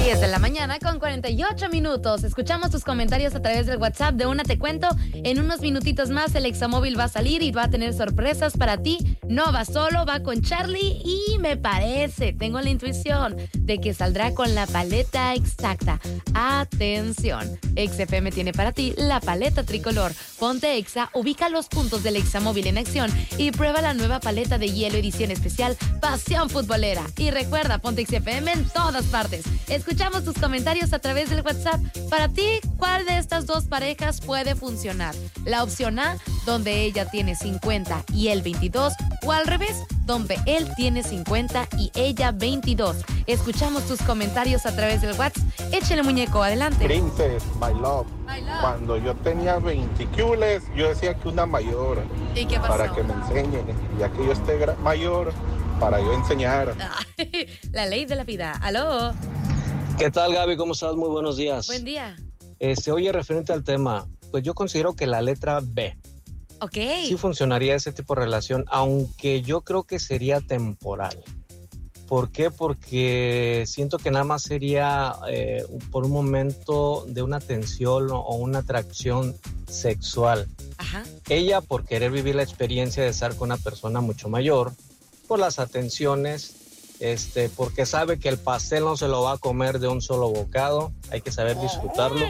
10 de la mañana con 48 minutos. Escuchamos tus comentarios a través del WhatsApp de Una Te Cuento. En unos minutitos más el Examóvil va a salir y va a tener sorpresas para ti. No va solo, va con Charlie y me parece, tengo la intuición de que saldrá con la paleta exacta. Atención, XFM tiene para ti la paleta tricolor. Ponte Exa, ubica los puntos del Examóvil en acción y prueba la nueva paleta de hielo edición especial Pasión Futbolera. Y recuerda, ponte XFM en todas partes. Escuchamos tus comentarios a través del WhatsApp. Para ti, ¿cuál de estas dos parejas puede funcionar? La opción A, donde ella tiene 50 y él 22, o al revés, donde él tiene 50 y ella 22. Escuchamos tus comentarios a través del WhatsApp. Échale, muñeco, adelante. Princess, my love. Cuando yo tenía 20 cules, yo decía que una mayor. ¿Y qué pasó? Para que me enseñe, ya que yo esté mayor, para yo enseñar. La ley de la vida. ¿Aló? ¿Qué tal, Gaby? ¿Cómo estás? Muy buenos días. Buen día. Oye, referente al tema, pues yo considero que la letra B. Ok. Sí funcionaría ese tipo de relación, aunque yo creo que sería temporal. ¿Por qué? Porque siento que nada más sería por un momento de una tensión o una atracción sexual. Ajá. Ella por querer vivir la experiencia de estar con una persona mucho mayor, por las atenciones, porque sabe que el pastel no se lo va a comer de un solo bocado, hay que saber disfrutarlo.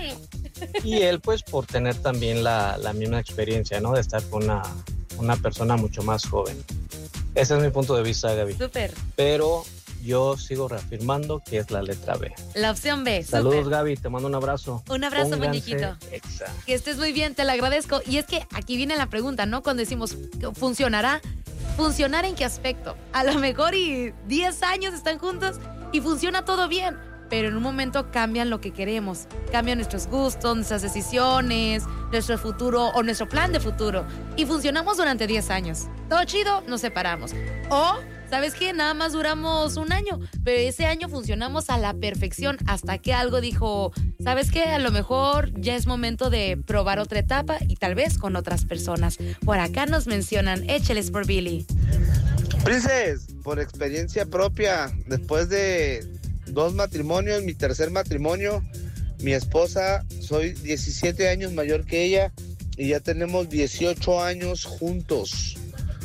Y él pues por tener también la misma experiencia, ¿no? De estar con una persona mucho más joven. Ese es mi punto de vista, Gaby. Súper. Pero yo sigo reafirmando que es la letra B. La opción B. Saludos, súper. Gaby, te mando un abrazo. Un abrazo, Pónganse muñequito. Exa. Que estés muy bien, te lo agradezco. Y es que aquí viene la pregunta, ¿no? Cuando decimos, ¿funcionará? ¿Funcionar en qué aspecto? A lo mejor y 10 años están juntos y funciona todo bien, pero en un momento cambian lo que queremos, cambian nuestros gustos, nuestras decisiones, nuestro futuro o nuestro plan de futuro. Y funcionamos durante 10 años. Todo chido, nos separamos. O, ¿sabes qué? Nada más duramos un año, pero ese año funcionamos a la perfección hasta que algo dijo, ¿sabes qué? A lo mejor ya es momento de probar otra etapa y tal vez con otras personas. Por acá nos mencionan, écheles por Billy. Princess, por experiencia propia, después de 2 matrimonios, mi tercer matrimonio, mi esposa, soy 17 años mayor que ella y ya tenemos 18 años juntos.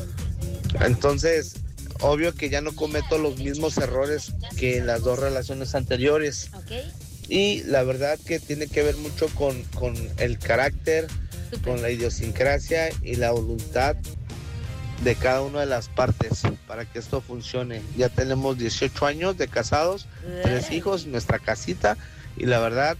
Entonces, obvio que ya no cometo los mismos errores que en las 2 relaciones anteriores. Okay. Y la verdad que tiene que ver mucho con el carácter, Super. con la idiosincrasia y la voluntad de cada una de las partes para que esto funcione. Ya tenemos 18 años de casados, 3 hijos, nuestra casita y la verdad,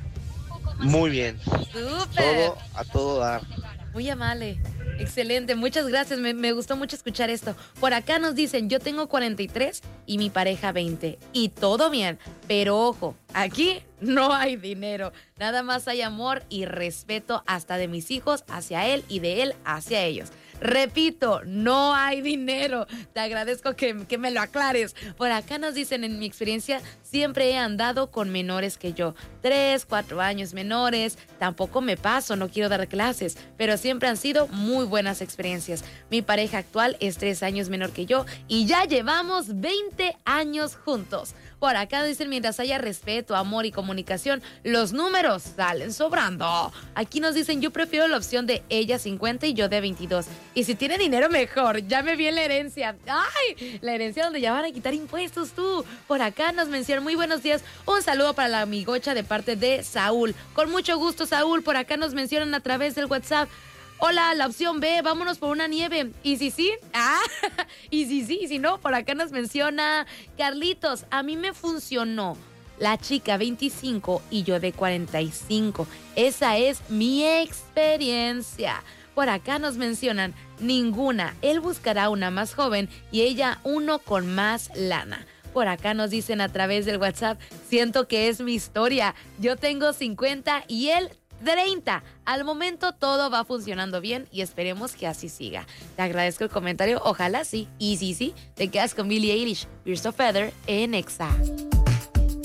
muy bien. Súper. Todo a todo dar. Muy amable. Excelente, muchas gracias, me gustó mucho escuchar esto. Por acá nos dicen, yo tengo 43 y mi pareja 20 y todo bien, pero ojo, aquí no hay dinero, nada más hay amor y respeto hasta de mis hijos hacia él y de él hacia ellos. Repito, no hay dinero. Te agradezco que me lo aclares. Por acá nos dicen, en mi experiencia, siempre he andado con menores que yo. 3, 4 años menores. Tampoco me paso, no quiero dar clases, pero siempre han sido muy buenas experiencias. Mi pareja actual es 3 años menor que yo y ya llevamos 20 años juntos. Por acá dicen, mientras haya respeto, amor y comunicación, los números salen sobrando. Aquí nos dicen, yo prefiero la opción de ella 50 y yo de 22. Y si tiene dinero, mejor. Ya me vi en la herencia. ¡Ay! La herencia donde ya van a quitar impuestos tú. Por acá nos mencionan, muy buenos días. Un saludo para la amigocha de parte de Saúl. Con mucho gusto, Saúl. Por acá nos mencionan a través del WhatsApp. Hola, la opción B, vámonos por una nieve. ¿Y si sí? Y si sí, y si no, por acá nos menciona Carlitos. A mí me funcionó. La chica 25 y yo de 45. Esa es mi experiencia. Por acá nos mencionan, ninguna. Él buscará una más joven y ella uno con más lana. Por acá nos dicen a través del WhatsApp, siento que es mi historia. Yo tengo 50 y él 30. Al momento todo va funcionando bien y esperemos que así siga. Te agradezco el comentario, ojalá sí. Y sí, te quedas con Billie Eilish, Birds of Feather en Exa.